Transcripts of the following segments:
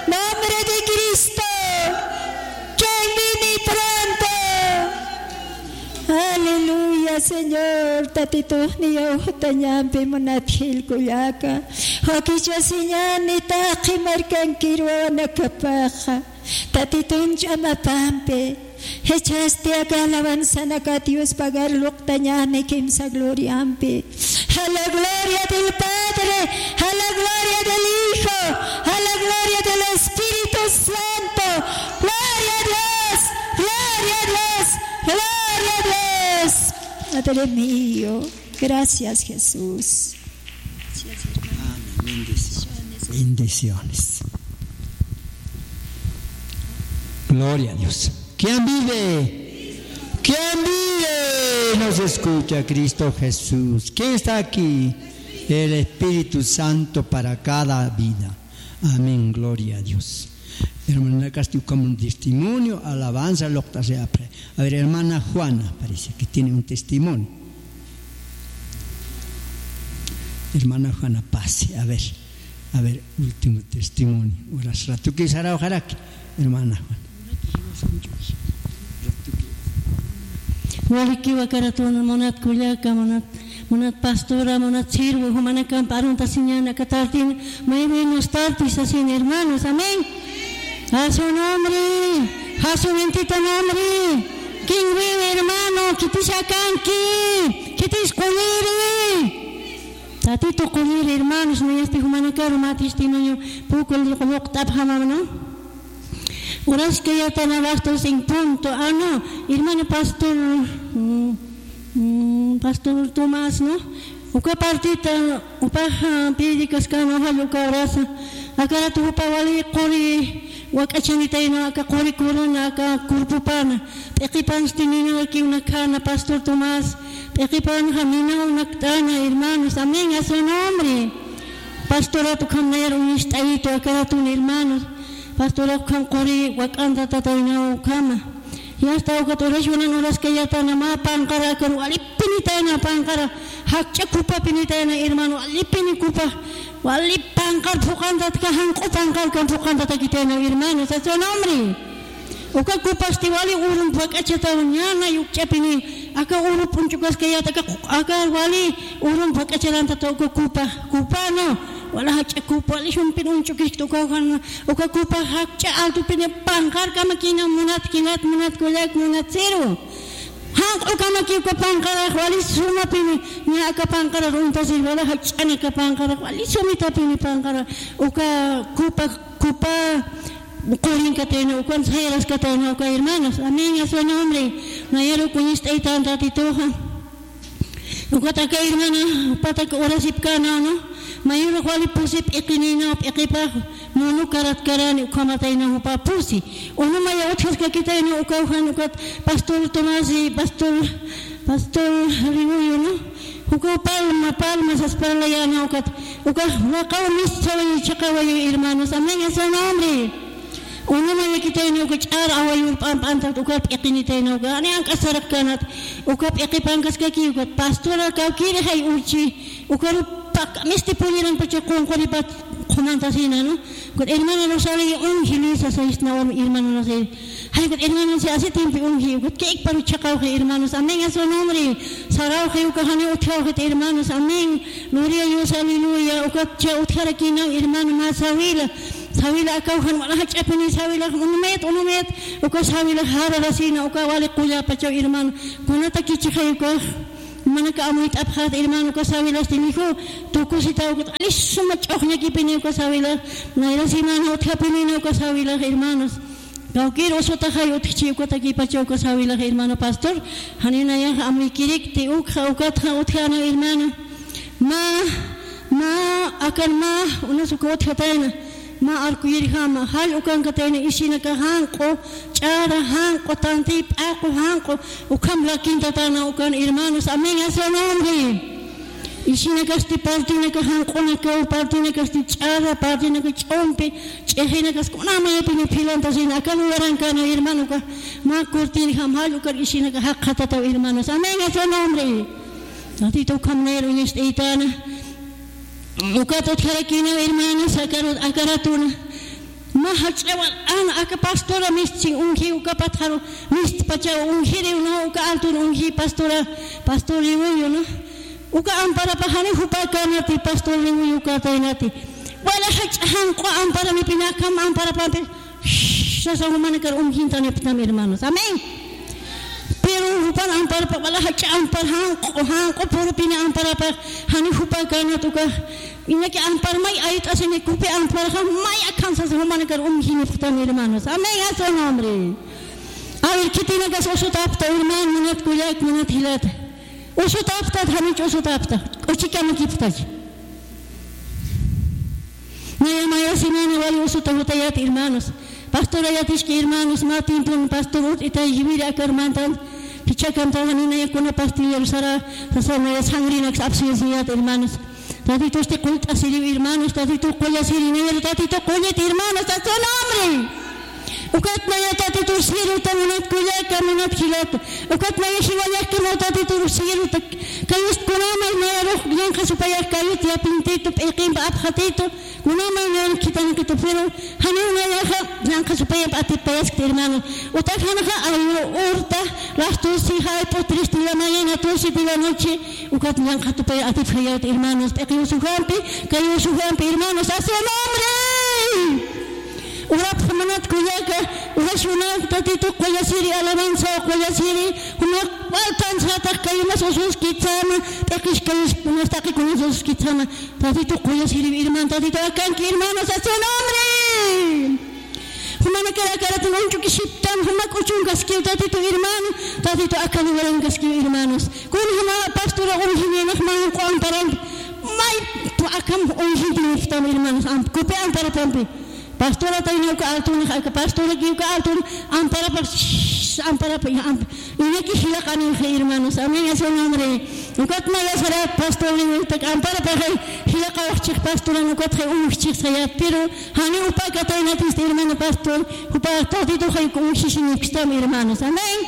Nombre de Cristo. Quien viene pronto. Aleluya, Señor. Tatito niyo tanyampi mo natil kuyaka. Hokicho sinyani taki markan kirwa nakapaka. Tatitun chamapampe. Echaste a alabanza na Dios pagar luctaña ne kimsa gloriampe. A la gloria del Padre, a la gloria del Hijo, a la gloria del Espíritu Santo. Gloria a Dios, gloria a Dios, gloria a Dios. Padre mío, gracias Jesús. Amén. Bendiciones. Gloria a Dios. ¿Quién vive? ¿Quién vive? Nos escucha Cristo Jesús. ¿Quién está aquí? El Espíritu Santo para cada vida. Amén, gloria a Dios. Hermana, acá estoy como un testimonio, alabanza, lo que se aprende. A ver, hermana Juana, parece que tiene un testimonio. Hermana Juana, pase, a ver, último testimonio. ¿Tú quieres orar aquí? Hermana Juana. Waliki wakaratuna monat kuliaka monat pastora monat sirvo humanakan parunta siñana katartin maybe nos tartis así hermanos amén a su nombre a su bendito nombre quien vive hermano que te sacan que te escondere tatito colir hermanos no este humanakan ma testimonio poco el waqtab hamamno. Oras que ya están abasto sin punto. No, hermano Pastor Tomás, ¿no? Uka partita, upa pidicas cano haluka orasa. Akara tu upa wali kori, wakachanita ino aka kori kuruna aka kurpupana. Pekipan stinino aquí una cana, Pastor Tomás. Pekipan jamina una cana, hermanos. Amén, a su nombre. Pastorato camnero un istadito, akara tu hermanos. Pastora kan kori wakanda tatayna kama ya está ukatoresh una horas que ya está nama pankara kan walipini tayna pankara hakcha kupa pini tayna hermano walipini kupa walip pankar fukanda ka hanko pankar kan fukanda takitayna hermano sa su nombre uka kupa stiwali urun pakacha tawnyana yukcha pini aka urun punchukas que ya ta aka wali urun pakacha lanta to kupa no wala hakcha kupa li shumpin uncho kisto ka kan uka kupa hakcha altu pin pankar kama kina munat kulak munat zero hak uka maki ko pankar wali suma pin nya ka pankar runta sil wala hakcha ni ka pankar wali sumita pin pankar uka kupa Kurin katena ukan sayas katena uka hermanos amén a su nombre nayero kunista itan tatitoha uka taka hermana patak orasip kana no mayroon ko pusip ikinina ikipa mono karat karani ukamatay na hupa pusi ono maya utkas kakita ino ukauhan ukat Pastor Tomasi Pastor Rimuyo no uka palma sa parlayana uka wakaw misawi chakawayo hermanos amén a su nombre ono maya kita ino ukachar awayo pantat ukat ikinita ino uka ani ang kasarak kanat ukat ikipangkas kaki ukat pastor kakiri hay uchi ukat Misti puliran pacha kung pat kumantasina no. Kung hermano Rosario unghili sa sais na hermano Rosario. Hay kung hermano si asi timpi unghi. Kung kaik paru chakaw kay hermanos. Amén a su nombre. Saraw kayo kahani uthaw kay hermanos. Amén. Gloria a Dios, aleluya. Ukat cha uthara kinaw hermano masawila. Sawila akaw han wala hachapini sawila unumet. Ukat sawila hararasina ukawali kuya pacha hermano. Kung natakichi kayo ko. Mana ka amuit abhat hermano ko sawilas tiniho tuko sitaw ko alis sumachok niya kipini ko sawila naira simana ut kapini ko sawila hermanos kau kiro sota kayo tichi ko tagipacho ko sawila hermano pastor hanina ya amuy kirik ti ukha ukat ha uthana hermano ma akan ma unasukot hatayna ma arkuyir hama hal ukan katayna isina ka hanko cara hanko tantip ako hanko ukam lakin tatana ukan hermanos amén a su nombre isina kasti partina ka hanko na ka partina kasti cara partina ka chompe chehina kas kuna maya pinipilan tasina akan waran kana hermano ka ma kurtin ham hal ukan isina ka hak hatataw hermanos amén a su nombre natito kam nero nis itana ukatot harakina hermanos akaratuna Mahachewal ana aka pastora misti ungi uka patharo mist pacha ungi no uka altur ungi pastori uyo no uka ampara pahani hupa kanati pastori uyo uka tainati wala han ko ampara mi pinakam ampara pampe sasa humana kar ungi tani ptam hermanos amén pero hupan ampara pa wala ampara han ko puro pina ampara pa hani hupa kanatuka Inaki ampar mai ayat asene kupe ampar mai akan sa humana kar hini putan hermanos. Amén a su nombre. A ver que tiene que ser tapta hermano minat kuyak minat hilat. Oso tapta hamich oso tapta. Ochika no kiptaj. Maya semana vale oso tapta hermanos. Pastora yatish que hermanos matin pun pastor ita jibira karmantan. Picha cantaban ina yakuna pastilla usara sasana sangrinak absiyat hermanos. Tatito este culto así hermanos, tatito colla así dinero, tatito colla hermanos, a su nombre. Ukat maya tatito siru tamunat colla kamunat hilat. Ukat maya shiwaya kamo tatito siru kayus kunama nero yanka supaya kayut ya pintito pekim abhatito kunama nero kitan kitufero hanuna yaha yanka supaya atipayas hermanos. Utak hanaha ayo urta rastusi hay potriste la mañana tusi de la noche. Ukat yanka tupaya atipayas hermanos. Kayu suhampi hermanos a su nombre. Urap manat kuyaka, urashunat tatito kuyasiri alabanza kuyasiri, una waltan satak kayumas osus kitsama, takish kayus unas taki kunas osus kitsama, tatito kuyasiri hermano, tatito akanki hermanos a su nombre. Humana cara tunanchu kishiptan, humak uchun gaskiu tatito hermano, tatito akanu waran gaskiu hermanos. Kun huma pastora unhine nahman kuan parang, mai tu akam unhine niftam hermanos, kupe antara pompi. Pastora tayo ka altun ka pastora giu ka altun ampara pa inaki hila kanin hermanos amén a su nombre ukat maya sara pastora ni tak ampara pa hila ka chik pastora no kat chik saya pero hani upa ka tayo natin hermano pastor upa tatito kay kung shishin kistam hermanos amén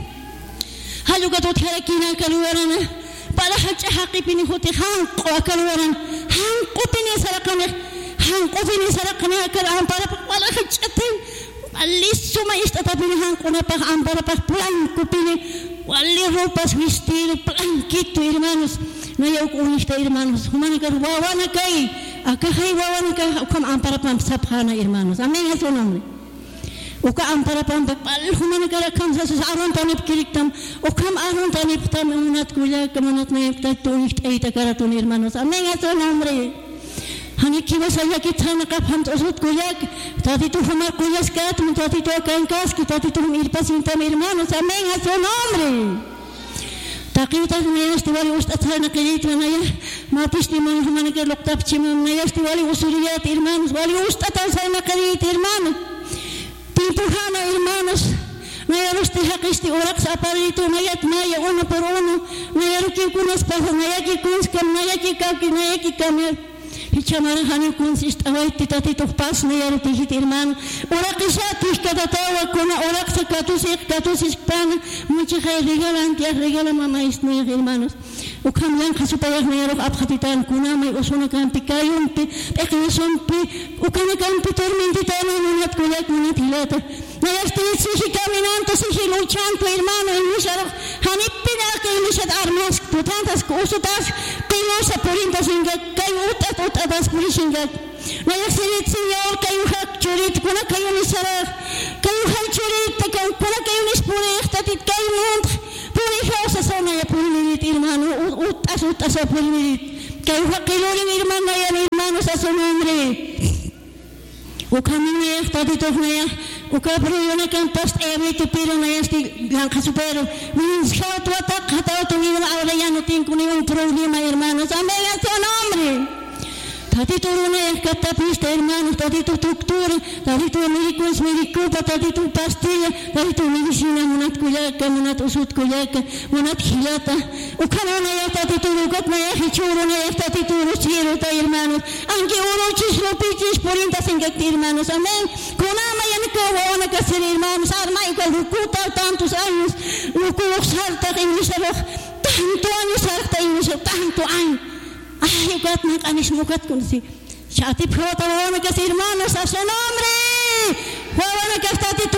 halu ka tot harakina kaluwaran para hacha haqipini hote han ko kaluwaran han kopini sara kamer Hanqofini sarakana kal ampara wala hachatin alisso ma istatapini hanqona pa ampara pa blanco pini wali ropas vestido blanquito hermanos no hay unista hermanos humana kar wawana kai akahay wawana kai kam ampara pa saphana hermanos amén a su nombre uka ampara pa pal humana kar kam sa aron tanip kiriktam ukam aron tanip tam unat kuya kamanat na yakta unista ita karatun hermanos amén a su nombre Hani kiwa saya kita nak paham tersebut kuyak, tadi tu humar kuyak kat, tadi tu kangkas, tadi tu irpas intam hermanos, amén a su nombre. Takita naya istiwali ustad saya nak kirit naya, matis di mana humana ke loktap cimam naya istiwali usuriyat hermanos, wali ustad saya nak kirit hermanos. Timpuhana hermanos, naya rusti hak isti orak saparito naya naya uno por uno, naya ruki kunas paho naya ki kuns kam naya ki kaki naya ki kamel. Hichamara hani consist away tatito pas na yaro tihit hermano ora kisati kada tawa kuna ora katus pan mucha regala mama isne hermanos o kamlan kasupaya na yaro abhatitan kuna may usuna kampi kayun pi ekison pi o kana kampi tormenti tano nunat kuyak nunat hilata na este sihi caminando sihi luchando hermano en misaro hani pinaka en misad armas tantas cosas penosa porinta singa kayuta atas pulisingak. Naya sirit señor kayu hak churit kuna kayu nisara kayu hak churit kuna kayu nispurih tatit kayu mont purih sa sana ya pulirit hermano utas pulirit kayu hak kilurin hermano ya hermano sa su nombre. Ukami naya tatito naya ukapro yona kan post every pero naya sti blanca supero means how to attack hatao to ni ahora ya no tengo ningún problema hermanos amén a su nombre. Tatito runa katapista hermanos, tatito structura, tatito médicos, tatito pastilla, tatito medicina, monat kuyaka, monat usut kuyaka, monat hilata. Ukanana ya tatito rugat na ya hichuro na ya tatito rusiro ta hermanos. Aunque uno chislo pichis porinta singakti hermanos, amén. Kunama ya nikawana kasir hermanos, arma igual rukuta tantos años, rukuok salta en misero, tanto años salta en misero, tanto años. Ay, God, nak anis mukat kun si Shati prota wana kasi hermanos a su nombre.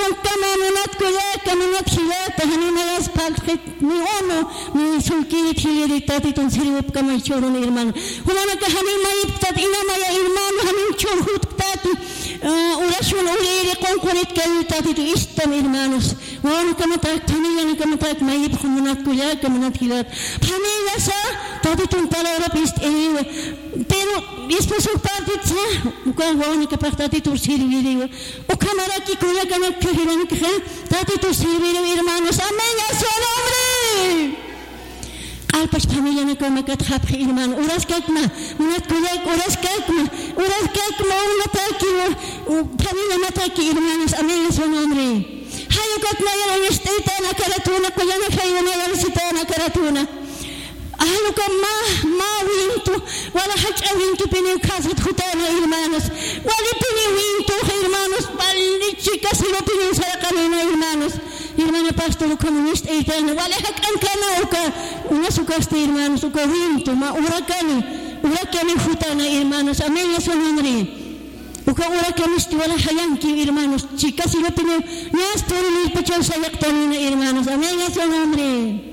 tatitun kamanunat kuya kamanat hilata hanimayas palkit ni ono ni sulki hiliri tatitun siriup kamay chorun hermano. Humana ka hanimayip tat inamaya hermano hanim chorhut tati urashun uriri konkurit kayo tatitu istam hermanos. Wano kamatak taniyan kamatak mayip kamanat kuya kamanat hilat. Pamilya sa tatitun palarap pero después su parte cuando van que para tatitur servir o cámara que cuya que no quieren que tatitur servir hermanos amén a su nombre al pas familia no como que trap hermano uras kakma unas kuya uras kakma una taki familia mata que hermanos amén a su nombre hayo kakma ya este na karatuna kuya na hayo na ya na karatuna ahluka ma wintu wala haja wintu pini kasat hutana hermanos wali pini wintu hermanos bali chicas lo pini sarakamina hermanos hermano pastor comunista itana wala hakan kana uka una sukaste hermanos uka wintu ma urakani hutana hermanos amén eso nombre uka urakani wala hayanki hermanos chicas lo pini nas pini pecho sayaktanina hermanos amén eso nombre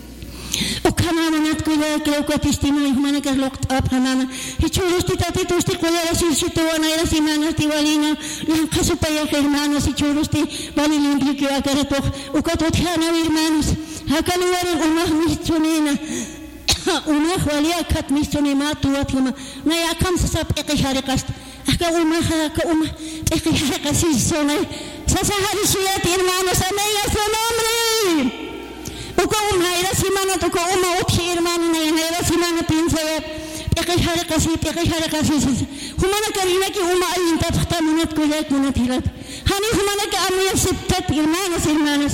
وكمان نتقول كلوكا تستمعي هما كلوكت أب هنا هيشورستي تاتي توستي كولا رسيلشتو أنا رسيمانا تيوالينا لانقصوا بيا كيرمانوس هيشورستي بالي لينبيكي أكرتوخ وكتوت هانا ويرمانوس هكذا ورن أمه مستونينا أمه وليا كات مستوني ما توات لما نيا كم سب إقشارقست أكا أمه إقشارقست سوني سسهاري شيات إرمانوس أميا سنامري وكأم هايرا سيمانا تكأم أوتشي إرمانا هايرا سيمانا بينسياب إقشار قصيب همانا كرينا كي أم أين تفختا منات كويات منات هلات هاني همانا كأمي سبتت إرمانس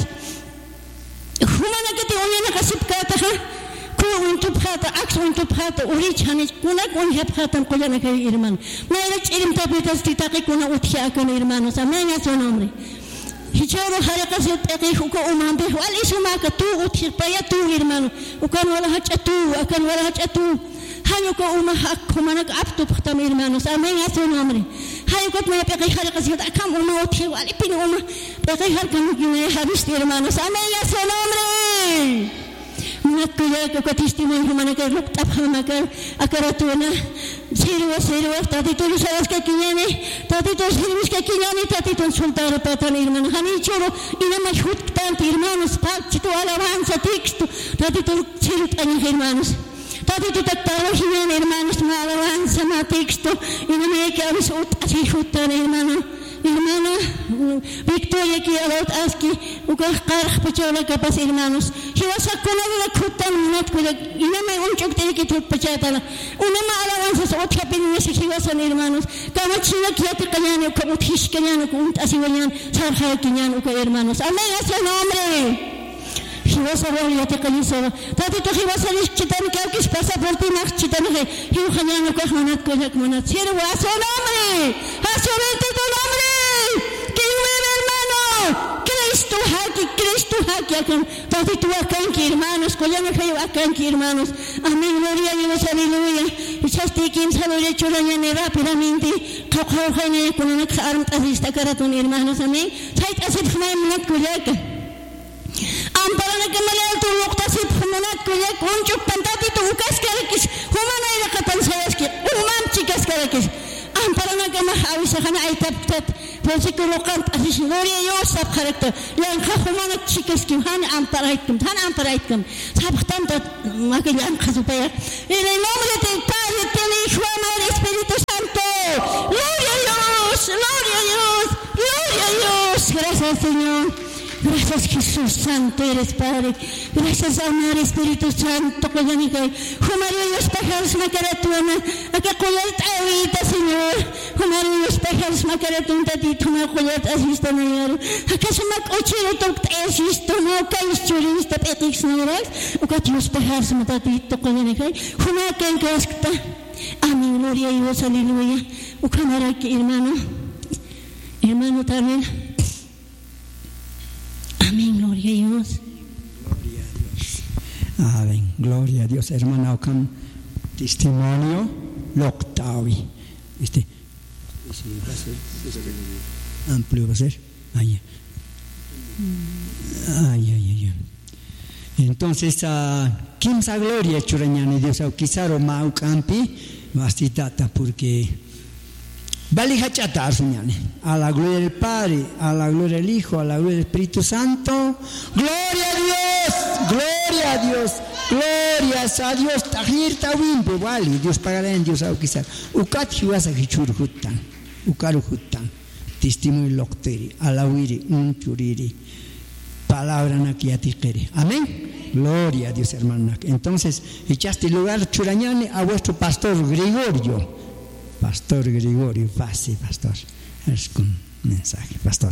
همانا كتي أمينا كسبكاتها كو أنتو بخاتا عكس أنتو بخاتا أريد هاني كونك أنها بخاتا كويانا كي إرمان ما يريد إرم تابيتاس تتاقي كونا أوتشي أكون إرمانوس أمان يسون عمري هيجارو حركة سبتقي خوكو أمان به والإسو ما كتو وتشير بيا تو إرمانو وكان ولا هج أتو هايو كو أما حق همانك عبتو بختم إرمانوس أمان يسون عمري هايو كت ما يبقي حركة سبتقي كم أما وتشير والي بين أما بقي حركة مجموعة حبست إرمانوس أمان يسون عمري منك كذا كتيستمع همانك ركت أفهمك أكرتونا سيروا تاتي تقول سواس ككياني تاتي تقول سيرمس ككياني تاتي تقول سلطان باتان إرمان هني شورو إنا مشهود كتان إرمانوس بات شتو على وانسا تيكستو تاتي تقول سيرت أني إرمانوس تاتي تتكتارو هنين إرمانوس ما على وانسا ما تيكستو إنا ميكي أبس أتشيشود تان إرمانو hermana Victoria que alot aski uka qarx pachola kapas hermanos hiwasa kunala khutan minat kula inama unchuk teki tut pachatala unama alawansa sot kapin nesi hiwasa hermanos kama china kiati kanyane ko uthish kanyane ko unt asiwanyan sarha kanyane uka hermanos amén ese nombre hiwasa roya te kalisora tati to hiwasa chitan kaukis pasaporte nach chitan he hiu kanyane ko manat ko jak manat sir waso nombre hasorete to nombre Cristo haki akan tati tu akan ki hermanos koyana kayo akan ki hermanos amén gloria a Dios aleluya ichaste kim salore choranya ne rápidamente qaqaw khayna kunanak armt azista karatun hermanos amén sait asib khmay minat kuyaka amparana kamalal tu muqtasib khmanat kuyak unchuk pantati tu ukas karakis humana ila qatan sayaski umam chikas karakis amparana kamah awisa khana ay taptat Prosecuro kant asis gloria Dios sab karakter yang khumana chicas kim han amparaitkum sabtan makin yang khasupaya en el nombre del Padre del Hijo y del Espíritu Santo gloria a Dios gracias Señor gracias Jesús Santo eres Padre gracias amor Espíritu Santo koyanika Dios pajas makaratuna aka koyat awita Señor Dios pajas makaratun tati tuma koyat asistana aka samak ochiro tok asisto no kaisturista petix neras aka Dios pajas matati to koyanika kan kaskta amén gloria a Dios aleluya ukamara ki hermano también amén, gloria a Dios. Gloria a Dios. Amén, gloria a Dios. Hermana Ocam, testimonio Loctawi. ¿Sí va a ser? ¿Amplio va a ser? Ahí. Entonces, Kimsa Gloria Churañani, Dios Aukizaro Mau Campi, Bastitata, porque Valija Chata, a la gloria del Padre, a la gloria del Hijo, a la gloria del Espíritu Santo. ¡Gloria a Dios! ¡Gloria a Dios! ¡Glorias a Dios! Tajir Tawimpe, vale, Dios pagará en Dios Aukizar. Ukat Hiwasa Hichur Hutan, Ukaru Hutan, testimonio locteri, alawiri, unchuriri. Palabra nakiatikere. Amén. Gloria a Dios, hermano. Entonces, echaste lugar Churañane a vuestro pastor Gregorio. Pastor Gregorio, fácil, pastor. Es con mensaje, pastor.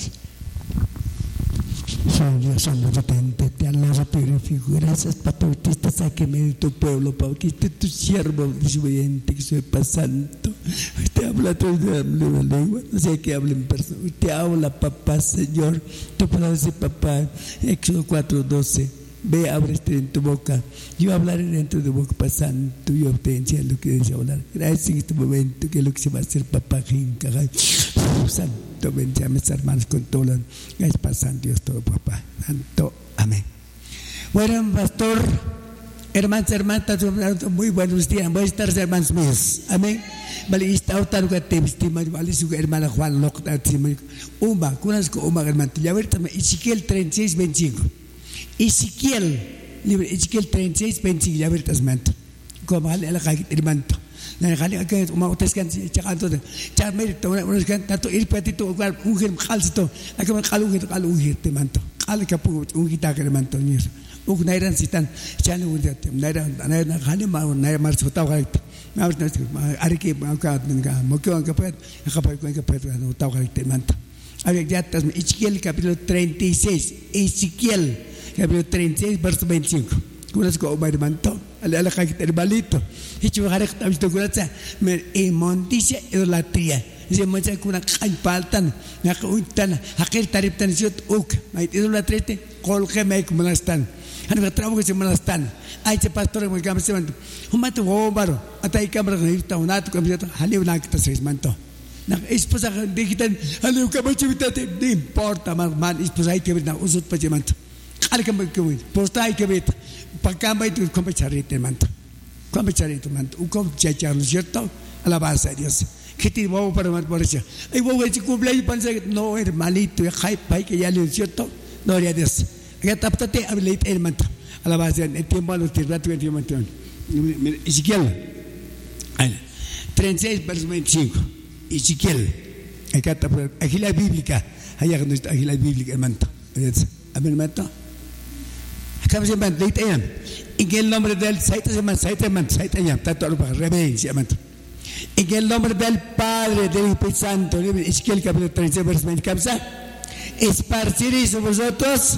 Dios omnipotente, te alabo, te glorifico. Gracias, Papá, que estás aquí en medio de tu pueblo, Papá, que esté tu siervo desobediente, que soy Padre Santo. Usted habla a través de la lengua, no sé qué habla en persona. Usted habla, Papá, Señor. Tu palabra dice, Papá, Éxodo 4:12. Ve, abre en tu boca. Yo hablaré dentro de tu boca, Padre Santo. Yo te enseño lo que deseo hablar. Gracias en este momento, que es lo que se va a hacer, Papá, Jinca. Santo, bendiga a mis hermanos con todo lo que es pasando, Dios todo, Papá Santo, amén. Bueno, pastor, hermanos, hermanas, muy buenos días, buenas tardes, hermanos míos, amén. Vale, está otra que te estima, vale, su hermana Juan Locta, Uma, conozco Uma, hermano, ya ahorita, Ezequiel 36:25, libro Ezequiel 36:25, ya ahorita, hermano, como la calle, hermano. Kali akan utas kan cakap tu, cakap mereka orang kan tato irpati tu orang ungkir kal situ, akan kalau ungkir temanto, kali kapu ungkir tak temanto ni, ung nairan sitan, jangan ungkir tem, nairan kali mau nair mar sotau kali, mau hari ke mau kat menga, mau kau angkat sotau kali temanto. Adik di atas Ezekiel capítulo 36, Ezekiel capítulo 36 verso 25. Kunas ko umay manto, ala kaki terbalito. Hicho harek tamis to kunatsa mer monticia idolatría. Dice mucha kuna kay paltan, nakuntan, hakir tariptan siot uk. Mai idolatrete kolke mai kumanastan. Hani trabajo que se manastan. Ay che pastor mo gamse manto. Humato gobaro, atay kamera ngita unat ko amita haliw na kita seis manto. Na esposa dikitan haliw ka mo chivitate, no importa man esposa ay que na usut pa manto. Kali ka mo posta ay que bet. Pagkambay tu como charito manto, ukom chachar, ¿no es cierto? Alabanza a Dios. ¿Qué te voy para más por eso? Ay, voy a cumpleaños para decir no hermanito, hay que ya le cierto, gloria a Dios. Ya tapate habilita el manto, alabanza el tiempo a los tiratos que tienen manto. Ezequiel, 36 verso 25. Ezequiel, aquí la bíblica, allá cuando está aquí la bíblica el manto, amén manto. Acá se llama Leiteam. En el nombre del Saitayam, tanto para reverencia. En el nombre del Padre, del Espíritu Santo, Ezequiel capítulo 36, verso 20, esparciréis sobre vosotros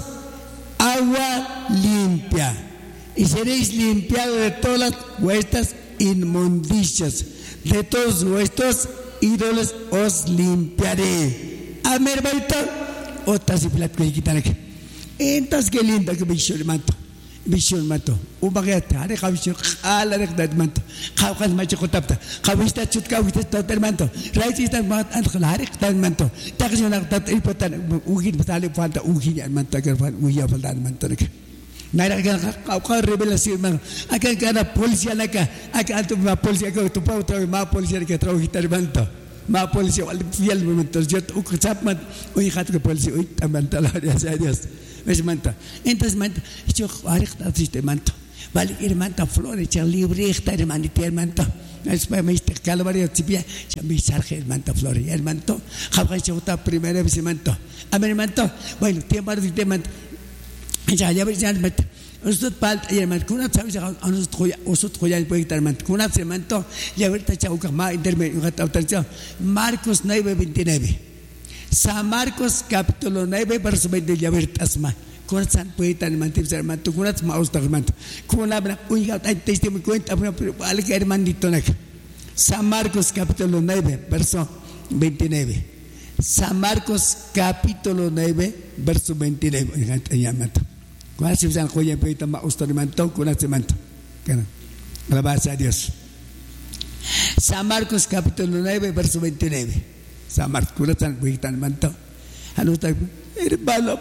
agua limpia y seréis limpiados de todas vuestras inmundicias, de todos vuestros ídolos os limpiaré. Amén, hermanito. Otras y plat que quitan aquí. Entonces qué lindo que visión mato, umagat, hari kavisyon, ala rekdad manto, kawakan macho kotapta, kawista chut kawista total manto, raisista mat hari rekdad manto, takisyon naktat ipotan, ugin patali falta ugin manto kerfan uya falta manto nek. Naira kau revelasi mang, akan kana polisi alaka, akan tu ma polisi akan tu pau tu ma polisi alaka trau hitar manto. Ma polisi wal fiel manto, jat ukcap mat, uy hat ke polisi uy manto lah dia Dios. ¿Ves manto? Entonces manto, yo ahorita triste manto, vale ir manto flores, ya libre está hermanito manto, es para mí este calvario tibia, ya me sarge el manto flores, el manto, jamás yo está primera vez manto, a ver manto, bueno tiempo de manto, ya ves ya manto, usted palta y el manto, kuna sabes ya usted joya el puede manto, kuna se manto, ya ahorita ya uka ma intermedio, Marcos 9:29. San Marcos capítulo 9 verso 20 ya vertas ma con san poeta el mantif hermano tú con ma usta hermano con la uiga testimonio cuenta pero al que hermanito nak San Marcos capítulo 9 verso 29 San Marcos capítulo 9 verso 29 ya mato con si san joya poeta ma usta hermano con ese manto kana alabanza a Dios San Marcos capítulo 9 verso 29 San Marcos, kurat san buitan manto. Ano tayo hermano,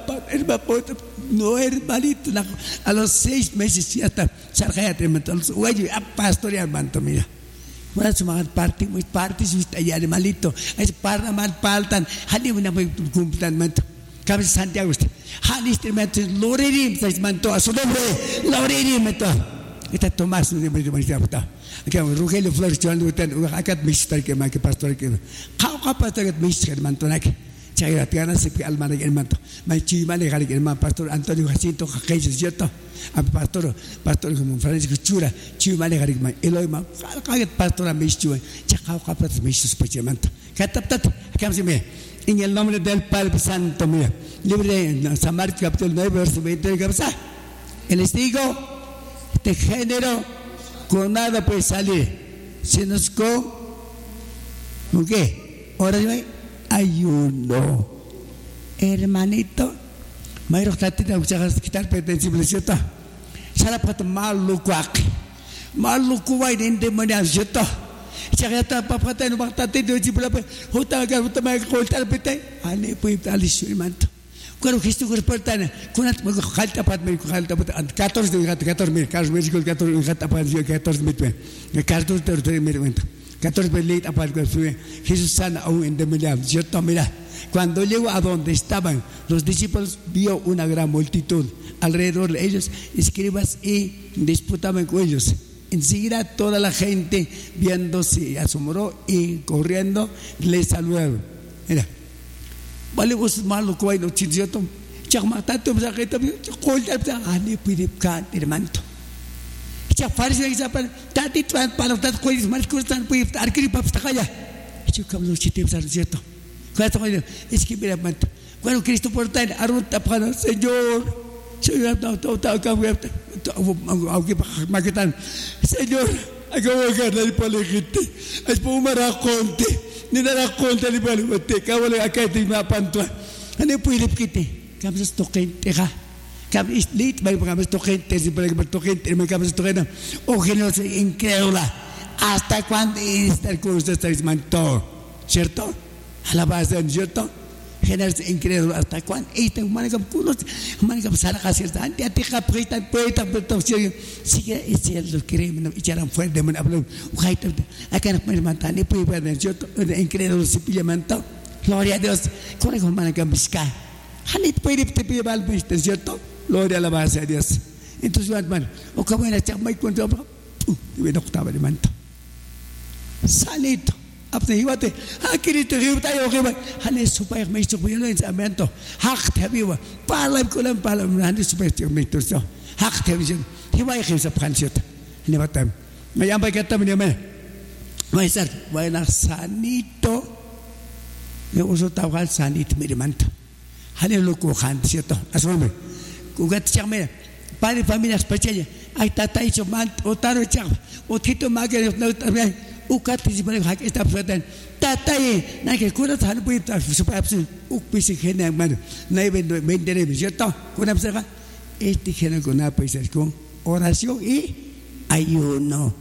no hermanito, a los 6 meses ya está, sarjayate, oye, pastor ya manto, mira. Bueno, su mga party, su allá de malito, es para mal paltan, hani una muy cumplan manto. Kami Santiago, hani instrumento, Lorerim, se manto, a su nombre, Lorerim, manto. Esta Tomás, no me dice, que Rogelio Flores, acá mistar que más que pastor que, pastor que mistar mantonaque. Chayra tiana se almana el manto. Mai mane gari el man pastor Antonio Jacinto Jaquejo cierto. A pastor como Francisco Chura, mane gari mai Eloy ma kaget pastor a mischu. Chacao capas mischu specialmente. Cataptat, cámseme. En el nombre del Padre Santo, mira. Libre de San Marcos capítulo 9 verso 20 cabeza. El testigo de género con nada puede salir. Se nos ¿con qué? Ahora yo ayuno, hermanito. Mayroon tatita quitar pertensible cierto. Sala pat malukuak, malukuai dente mana cierto. Cakap apa patah nu bang tatita tu cipula pe. Huta mai koltar pete. Ane pun alis manto. Kalau Kristus berpertanya, kunat mengkhalta pat mil khalta pat 14 mil, Carlos México 14 mil, Carlos terus mil. 14 veces aparte de Jesús sana aún en demasiado. Cierto, mira, cuando llegó a donde estaban los discípulos, vio una gran multitud alrededor de ellos, escribas y disputaban con ellos. Enseguida toda la gente viéndose asombró y corriendo les saludaron. Mira, vale vos malo que hay no chinchito, chacmatato saqueta, colta, ane pidipkan hermano. Cak Faris lagi siapa? Tadi tuan palau tadi kau ini malas kurang pun arkiri bab takaya. Cakap lu citi besar siapa? Kau tahu ini, iski bila mantap. Kalau Kristus bertanya, arut apa nak Señor? Señor tahu kamu aku makitan. Señor, aku makan dari paling kita. Aku umar akonte, ni dah akonte di paling kita. Kau boleh akai di mapan tuan. Ini pun kita. Kamu sestokin tega. Kami islit, baik kami toquente, si para que toquente, me kami toquente. Oh, generoso, incrédula. ¿Hasta cuándo está el curso de este manto? ¿Cierto? Alabanza, ¿cierto? Generoso, incrédula. ¿Hasta cuándo? Este humano que culos, humano que sale a hacer tanto, a ti que aprieta, poeta, pero sigue ese lo que me echaron fuera de un hablo. Ujaita, acá no me matan, ni puede ver, ¿cierto? Incrédulo, si pilla manto. Gloria a Dios. ¿Cómo es que humano que busca? Hanit puede te pide mal, ¿cierto? Gloria a la base de Dios. Entonces, hermano, o como era chamay cuando yo no estaba de manto. Salito, apte iguate, Cristo que está yo que va, Hanes super me hizo por el ensamento, hak te viva, para con para Hanes super me hizo, hak te vision, y va a ir a Franciota, ni va a estar. Me llama que está mi mamá, va a estar, va a ir sanito, me uso tabal sanito mi manto, Hanes lo cojan, cierto, asombre. Kugat chame padre familia especial ay tata hizo man otaro cham otito magre no también ukat principal hak está fuerte tata na que cura tan puede super upisi gene man na vender cierto kuna psa este gene con una paisa con oración y ayuno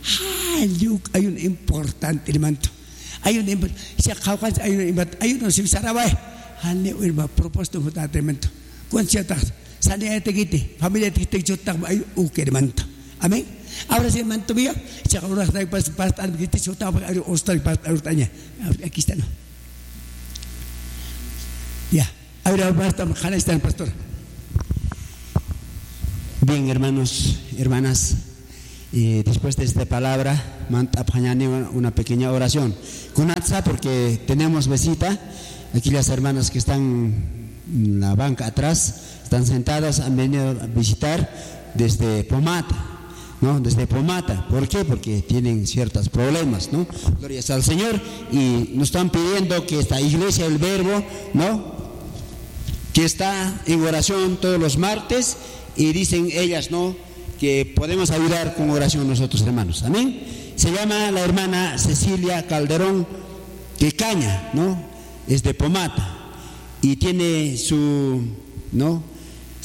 hay un importante elemento hay un ayuno sin sarabai hane un propósito fundamental con cierta Sana te quite, familia te chuta que manta. Amén. Ahora sí manto mío, si ahora está para que te chuta o está para urtaña. Aquí está no. Ya. Ahora basta, Jana está el pastor. Bien, hermanos, hermanas, después de esta palabra, manta una pequeña oración. Con Atza, porque tenemos visita. Aquí las hermanas que están en la banca atrás están sentadas, han venido a visitar desde Pomata, ¿no? Desde Pomata. ¿Por qué? Porque tienen ciertos problemas, ¿no? Gloria al Señor. Y nos están pidiendo que esta iglesia del Verbo, ¿no? Que está en oración todos los martes, y dicen ellas, ¿no? Que podemos ayudar con oración nosotros, hermanos. Amén. Se llama la hermana Cecilia Calderón Quecaña, ¿no? Es de Pomata. Y tiene su, ¿no?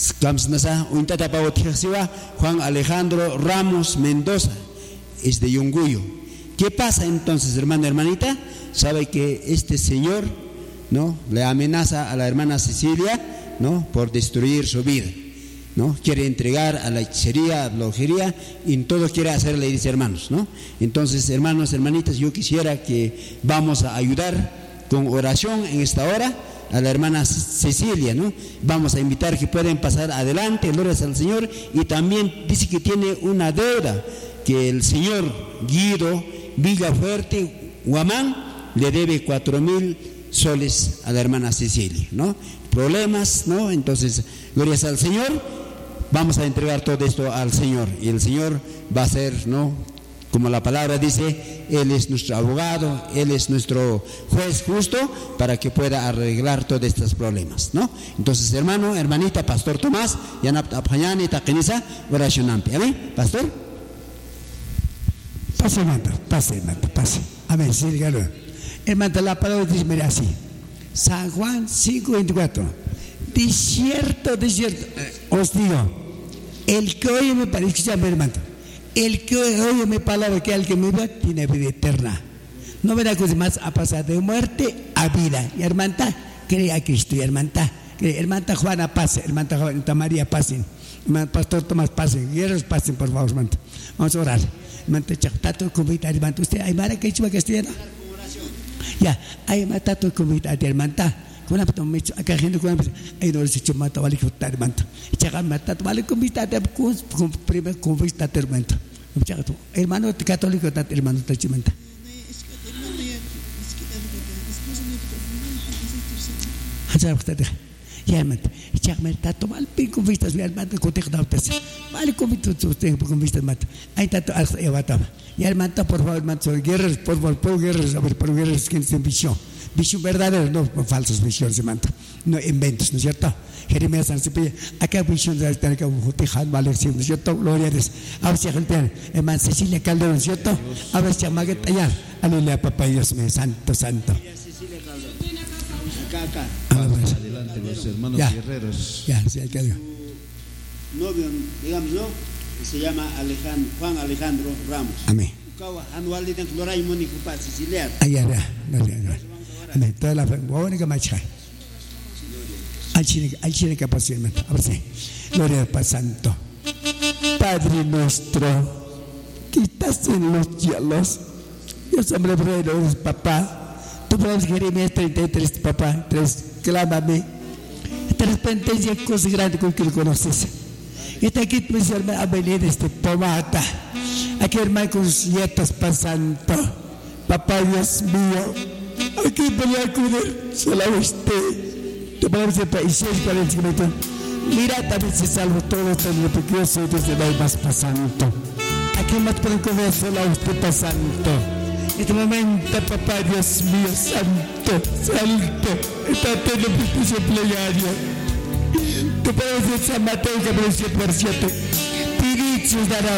Juan Alejandro Ramos Mendoza, es de Yunguyo. ¿Qué pasa entonces, hermano, hermanita? Sabe que este señor ¿no? Le amenaza a la hermana Cecilia, ¿no? Por destruir su vida, ¿no? Quiere entregar a la hechicería, a la brujería, y todo quiere hacerle, dice, hermanos, ¿no? Entonces, hermanos, hermanitas, yo quisiera que vamos a ayudar con oración en esta hora a la hermana Cecilia, ¿no? Vamos a invitar que pueden pasar adelante, gloria al Señor. Y también dice que tiene una deuda, que el señor Guido Villafuerte Guamán le debe 4,000 soles a la hermana Cecilia, ¿no? Problemas, ¿no? Entonces, gloria al Señor, vamos a entregar todo esto al Señor, y el Señor va a ser, ¿no? Como la palabra dice, Él es nuestro abogado, Él es nuestro juez justo, para que pueda arreglar todos estos problemas, ¿no? Entonces, hermano, hermanita, Pastor Tomás, yanap apanyani takinisa, oracionante. Amén, Pastor. Pase, hermano, pase. Amén, sí, dígalo. Hermano, la palabra dice, mira así. San Juan 5:24. Desierto. Os digo, el que oye me parece, escúchame, hermano. El que oye mi palabra, que al que me ve, tiene vida eterna. No verá cosa más a pasar de muerte a vida. Y hermanta, cree a Cristo. Y hermanta, Juana pase. Hermanta Juana María pasen. Pastor Tomás pasen. Guerreros pasen, por favor, hermanta. Vamos a orar. Hermanta, chactato, comita, hermanta. ¿Usted hay mara que hizo castellano? Ya, hay matato comita, hermanta. Kuna pato mecho acá gente kuna ay no se chumata vale que tar manta chaga mata vale con vista de con primer con vista termenta chaga tu hermano católico tat hermano tachimenta hajar usted ya mata chaga mata to vale con vista bien mata con te da usted vale con vista usted con vista mata ay tato al evata ya hermano por favor mata guerreros por favor guerreros a ver por guerreros que se visión. Visión verdadera, no falsas visiones, hermano. No inventos, ¿no es cierto? Jeremías San Cepilla, acá visión de la que Jutejan Valercio, ¿no es cierto? Gloria a Dios. A ver si gente, hermano Cecilia Calderón, ¿no es cierto? A ver si amaguet allá. Aleluya, papá Dios mío, santo. Acá. Adelante los hermanos guerreros. Ya, sí, acá digo. Novio, digamos, ¿no? Se llama Juan Alejandro Ramos. Amén. Anual de Flora y Mónico para Siciliano. Allá. Amén. Toda la buena macha. Al chile capacidad, hermano. A ver si. Gloria al Padre Santo. Padre nuestro, que estás en los cielos. Dios hombre eres papá. Tú puedes Jeremías 33, papá. 3, clámame. Esta penitencia es cosa grande con que lo conoces. Está aquí tu hermano a venir pomata. Aquí hermano con sus nietos pasando. Papá Dios mío, aquí voy a acudir solo a usted. Te podemos decir, y si es para el secreto, mira, también se salvo todos los pequeños desde la más pasando. Aquí más pueden comer solo a usted pasando. En este momento, papá Dios mío, santo, está teniendo justicia plenaria. Te puedes decir San Mateo, capítulo 7, versículo 7. Pirichos dará